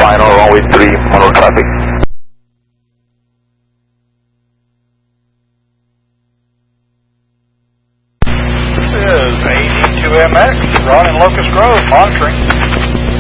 final runway 3, mono traffic. This is AD2MX, Ron in Locust Grove, monitoring.